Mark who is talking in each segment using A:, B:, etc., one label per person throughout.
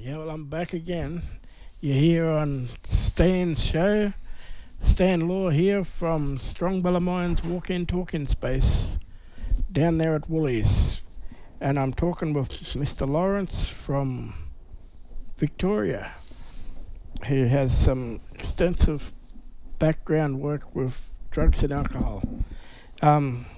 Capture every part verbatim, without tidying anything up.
A: Yeah, well, I'm back again. You're here on Stan's show. Stan Law here from Strong Ballymines Walk-In Talking Space down there at Woolies. And I'm talking with Mister Lawrence from Victoria, who has some extensive background work with drugs and alcohol. Um,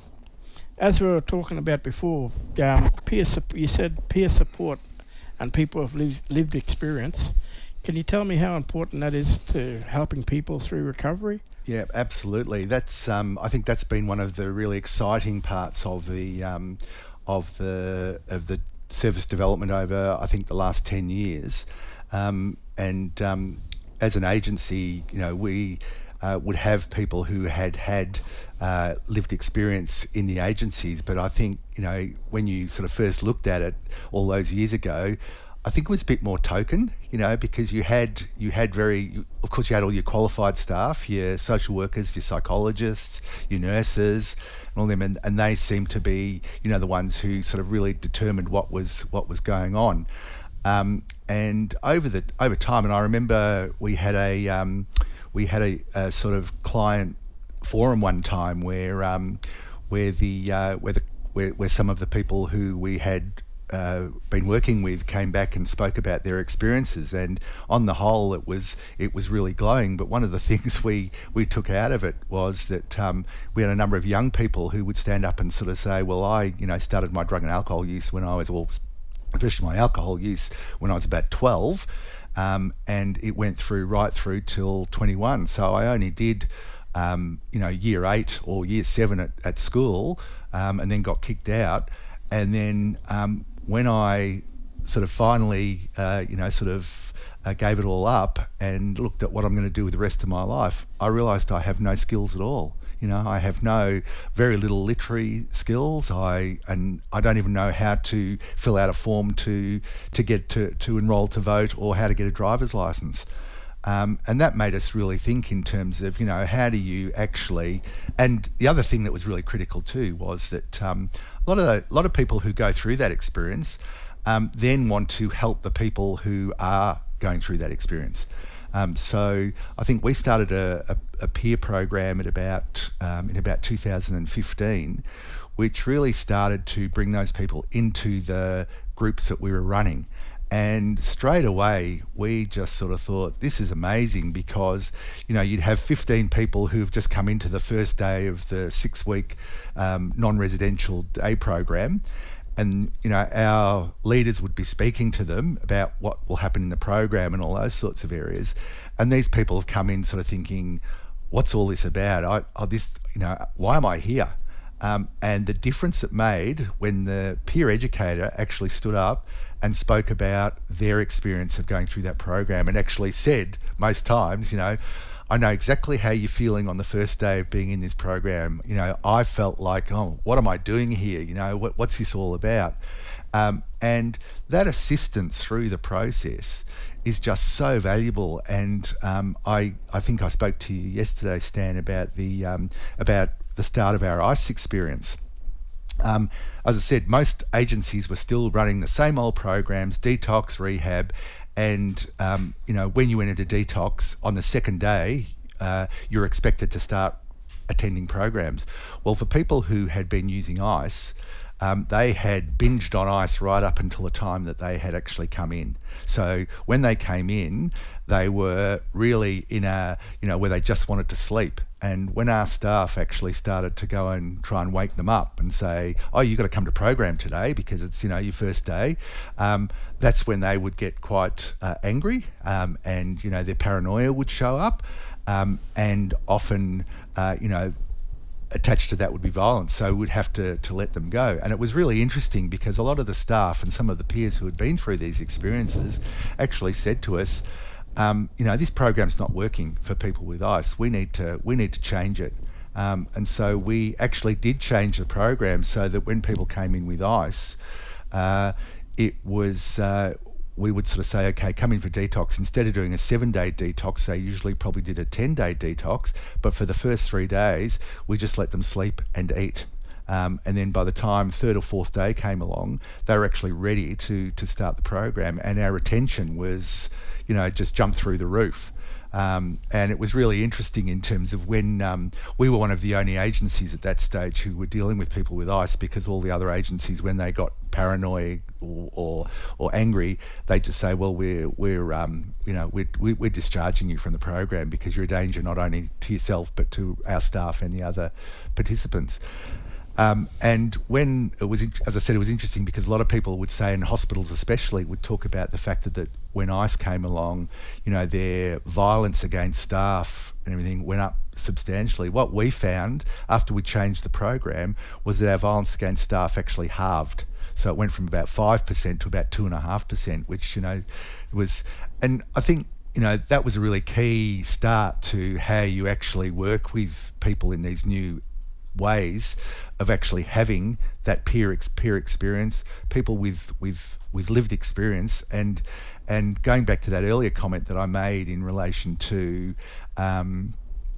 A: as we were talking about before, um, peer sup- you said peer support and people with lived, lived experience. Can you tell me how important that is to helping people through recovery?
B: Yeah, absolutely. That's um, I think that's been one of the really exciting parts of the um, of the of the service development over I think the last ten years. Um, and um, as an agency, you know, we uh, would have people who had had uh, lived experience in the agencies, but I think, you know, when you sort of first looked at it all those years ago, I think it was a bit more token, you know, because you had you had very, you, of course, you had all your qualified staff, your social workers, your psychologists, your nurses, and all them, and, and they seemed to be, you know, the ones who sort of really determined what was what was going on. Um, and over the over time, and I remember we had a um, we had a, a sort of client forum one time where um, where the uh, where the where, where some of the people who we had Uh, been working with came back and spoke about their experiences, and on the whole it was it was really glowing. But one of the things we we took out of it was that um, we had a number of young people who would stand up and sort of say, well, I you know started my drug and alcohol use when I was, well, especially my alcohol use when I was about twelve, um, and it went through right through till twenty-one, so I only did um, you know year eight or year seven at, at school, um, and then got kicked out. And then um, when I sort of finally, uh, you know, sort of uh, gave it all up and looked at what I'm going to do with the rest of my life, I realised I have no skills at all. You know, I have no, very little literary skills. I and I don't even know how to fill out a form to to get to to enrol to vote, or how to get a driver's license. Um, and that made us really think in terms of, you know, how do you actually, and the other thing that was really critical too was that um, a lot of the, a lot of people who go through that experience um, then want to help the people who are going through that experience. Um, so I think we started a, a, a peer program at about um, in about two thousand fifteen, which really started to bring those people into the groups that we were running. And straight away, we just sort of thought, this is amazing, because, you know, you'd have fifteen people who've just come into the first day of the six-week um, non-residential day program, and, you know, our leaders would be speaking to them about what will happen in the program and all those sorts of areas. And these people have come in sort of thinking, what's all this about? I, I this, you know, why am I here? Um, and the difference it made when the peer educator actually stood up and spoke about their experience of going through that program, and actually said most times, you know, I know exactly how you're feeling on the first day of being in this program. You know, I felt like, oh, what am I doing here? You know, what, what's this all about? Um, and that assistance through the process is just so valuable. And um, I, I think I spoke to you yesterday, Stan, about the um, about the start of our ICE experience. Um, as I said, most agencies were still running the same old programs, detox, rehab, and um, you know, when you went into detox on the second day, uh, you're expected to start attending programs. Well, for people who had been using ICE, um, they had binged on ICE right up until the time that they had actually come in. So when they came in, they were really in a, you know, where they just wanted to sleep. And when our staff actually started to go and try and wake them up and say, oh, you've got to come to program today because it's, you know, your first day, um, that's when they would get quite uh, angry, um, and, you know, their paranoia would show up, um, and often, uh, you know, attached to that would be violence, so we'd have to, to let them go. And it was really interesting because a lot of the staff and some of the peers who had been through these experiences actually said to us, Um, you know, this program's not working for people with ICE. We need to we need to change it. Um, and so we actually did change the program so that when people came in with ICE, uh, it was uh, we would sort of say, okay, come in for detox. Instead of doing a seven-day detox, they usually probably did a ten-day detox. But for the first three days, we just let them sleep and eat. Um, and then by the time third or fourth day came along, they were actually ready to to start the program, and our retention was, you know, just jumped through the roof. Um, and it was really interesting in terms of when um, we were one of the only agencies at that stage who were dealing with people with ICE, because all the other agencies, when they got paranoid or or, or angry, they just say, well, we're we're um, you know we're, we're discharging you from the program because you're a danger not only to yourself but to our staff and the other participants. Um, and when it was, as I said, it was interesting because a lot of people would say, in hospitals especially, would talk about the fact that, that when ICE came along, you know, their violence against staff and everything went up substantially. What we found after we changed the program was that our violence against staff actually halved. So it went from about five percent to about two point five percent, which, you know, was, and I think, you know, that was a really key start to how you actually work with people in these new ways of actually having that peer ex- peer experience, people with with with lived experience, and and going back to that earlier comment that I made in relation to um,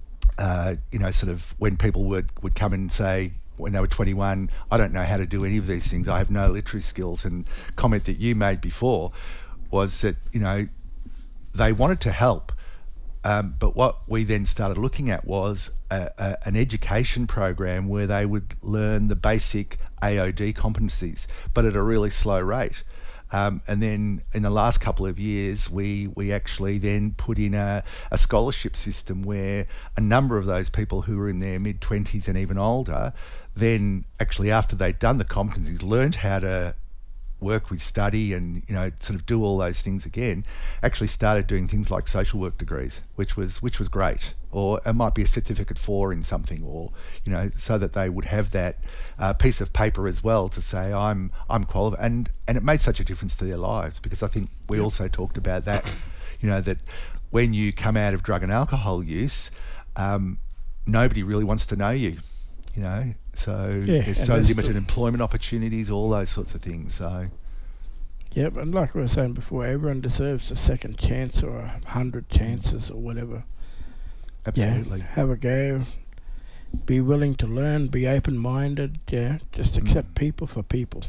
B: uh, you know, sort of when people would would come and say when they were twenty-one, I don't know how to do any of these things, I have no literary skills, and comment that you made before was that, you know, they wanted to help. Um, but what we then started looking at was a, a, an education program where they would learn the basic A O D competencies, but at a really slow rate. Um, and then in the last couple of years, we we actually then put in a, a scholarship system where a number of those people who were in their mid-twenties and even older, then actually after they'd done the competencies, learned how to work with study and, you know, sort of do all those things again, actually started doing things like social work degrees, which was which was great. Or it might be a certificate four in something, or, you know, so that they would have that uh, piece of paper as well to say I'm I'm qualified, and and it made such a difference to their lives, because I think we yep. also talked about that, you know, that when you come out of drug and alcohol use, um, nobody really wants to know you. You know, so
A: yeah,
B: there's so limited employment opportunities, all those sorts of things. So,
A: yep, and like we were saying before, everyone deserves a second chance or a hundred chances or whatever.
B: Absolutely.
A: Yeah, have a go. Be willing to learn. Be open-minded. Yeah, just accept mm. people for people.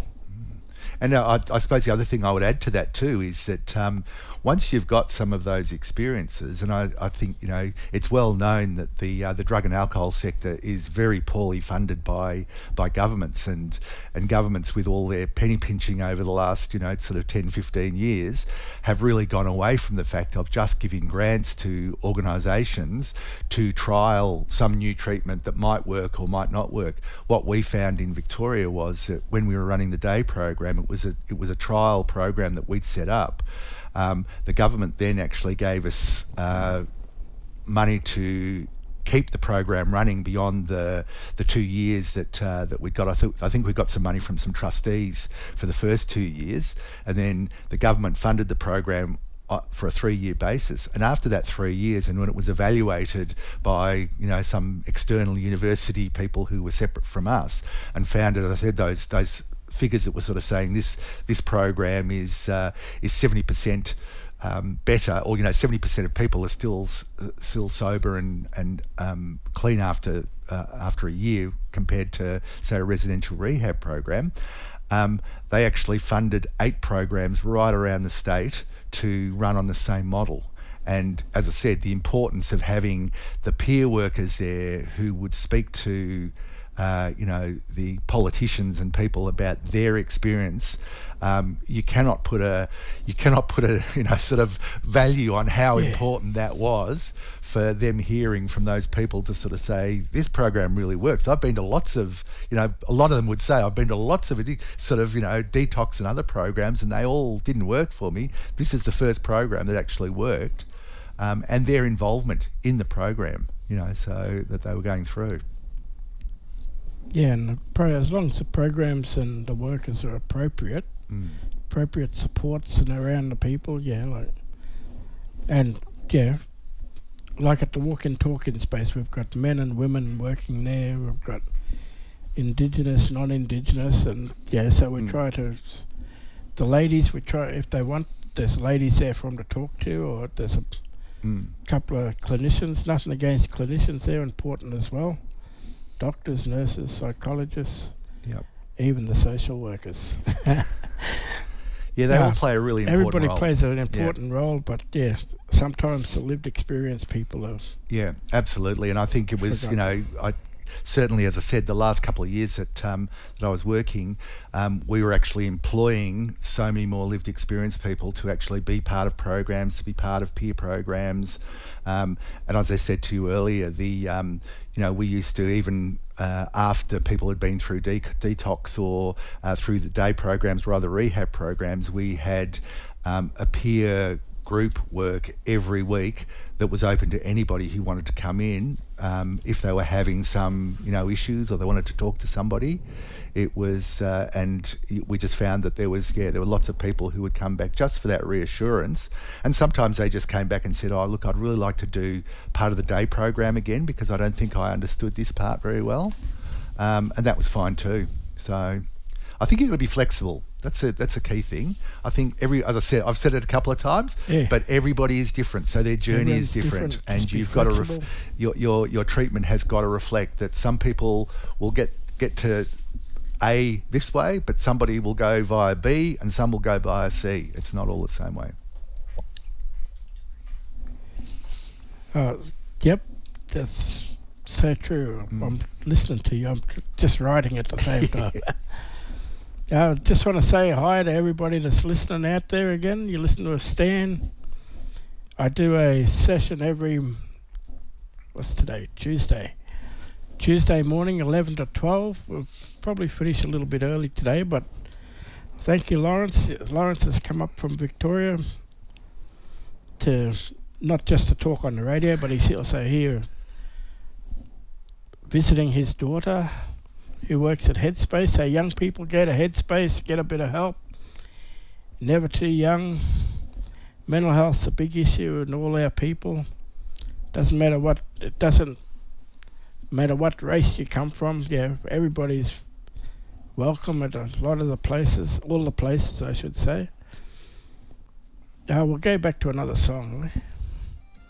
B: And uh, I, I suppose the other thing I would add to that too is that um, once you've got some of those experiences, and I, I think, you know, it's well known that the uh, the drug and alcohol sector is very poorly funded by by governments, and and governments with all their penny pinching over the last, you know, sort of ten, fifteen years have really gone away from the fact of just giving grants to organisations to trial some new treatment that might work or might not work. What we found in Victoria was that when we were running the day program, it was a it was a trial program that we'd set up. Um, the government then actually gave us uh, money to keep the program running beyond the the two years that uh, that we'd got. I think I think we got some money from some trustees for the first two years, and then the government funded the program for a three-year basis. And after that three years, and when it was evaluated by, you know, some external university people who were separate from us, and found, as I said, those those figures that were sort of saying this this program is uh, is seventy percent um, better, or, you know, seventy percent of people are still uh, still sober and and um, clean after uh, after a year compared to, say, a residential rehab program. Um, they actually funded eight programs right around the state to run on the same model. And as I said, the importance of having the peer workers there who would speak to Uh, you know, the politicians and people about their experience. Um, you cannot put a, you cannot put a, you know, sort of value on how yeah. important that was for them hearing from those people to sort of say, this program really works. I've been to lots of, you know, a lot of them would say, I've been to lots of sort of, you know, detox and other programs, and they all didn't work for me. This is the first program that actually worked, um, and their involvement in the program, you know, so that they were going through.
A: Yeah, and the pro- as long as the programs and the workers are appropriate, mm. appropriate supports and around the people, yeah, like, and yeah, like at the walk-in talking space, we've got men and women working there. We've got Indigenous, non-Indigenous, and yeah, so we mm. try to. The ladies, we try if they want. There's ladies there for them to talk to, or there's a mm. couple of clinicians. Nothing against clinicians; they're important as well. doctors, nurses, psychologists,
B: Yep.
A: even the social workers.
B: Yeah, they
A: Uh,
B: all play a really important
A: Everybody
B: role.
A: plays an important role, but yeah, sometimes the lived experience people are.
B: Yeah, absolutely. And I think it was, you know, I certainly, as I said, the last couple of years that um, that I was working, um, we were actually employing so many more lived experience people to actually be part of programs, to be part of peer programs. Um, and as I said to you earlier, the um, you know, we used to even uh, after people had been through de- detox or uh, through the day programs or other rehab programs, we had um, a peer group work every week that was open to anybody who wanted to come in um, if they were having some, you know, issues or they wanted to talk to somebody. It was, uh, and we just found that there was, yeah, there were lots of people who would come back just for that reassurance. And sometimes they just came back and said, oh, look, I'd really like to do part of the day program again because I don't think I understood this part very well. Um, and that was fine too. So I think you've got to be flexible. That's a that's a key thing. I think every, as I said, I've said it a couple of times,
A: Yeah.
B: but everybody is different, so their journey
A: Everyone's
B: is different,
A: different.
B: and
A: Just be
B: you've got to
A: flexible.
B: ref- your your your treatment has got to reflect that some people will get get to A this way, but somebody will go via B, and some will go via C. It's not all the same way.
A: Uh, yep, that's so true.
B: Mm.
A: I'm listening to you. I'm tr- just writing at the same time. I just want to say hi to everybody that's listening out there again. You listen to Stan. I do a session every, what's today? Tuesday. Tuesday morning, eleven to twelve. We'll probably finish a little bit early today, but thank you, Lawrence. Lawrence has come up from Victoria to, not just to talk on the radio, but he's also here visiting his daughter who works at Headspace. So young people, go to Headspace, get a bit of help. Never too young. Mental health's a big issue in all our people. Doesn't matter what, it doesn't matter what race you come from. Yeah, everybody's welcome at a lot of the places, all the places I should say. Uh, we'll go back to another song.